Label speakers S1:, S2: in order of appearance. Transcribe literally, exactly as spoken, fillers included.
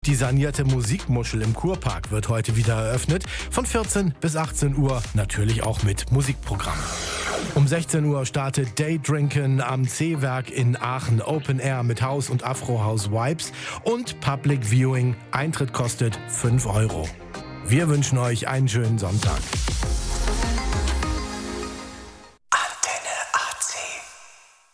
S1: Die sanierte Musikmuschel im Kurpark wird heute wieder eröffnet. Von vierzehn bis achtzehn Uhr, natürlich auch mit Musikprogramm. Um sechzehn Uhr startet Daydrinken am C-Werk in Aachen. Open Air mit House und Afro-House Vibes und Public Viewing. Eintritt kostet fünf Euro. Wir wünschen euch einen schönen Sonntag.